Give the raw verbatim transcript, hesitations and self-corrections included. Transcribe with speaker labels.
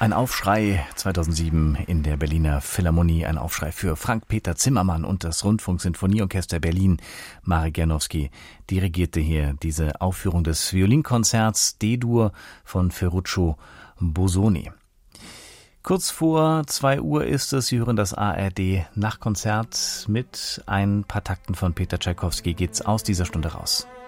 Speaker 1: Ein Aufschrei zweitausendsieben in der Berliner Philharmonie, ein Aufschrei für Frank-Peter Zimmermann und das Rundfunksinfonieorchester Berlin. Marek Janowski dirigierte hier diese Aufführung des Violinkonzerts D-Dur von Ferruccio Busoni. Kurz vor zwei Uhr ist es, Sie hören das A R D-Nachtkonzert. Mit ein paar Takten von Peter Tschaikowski geht's aus dieser Stunde raus.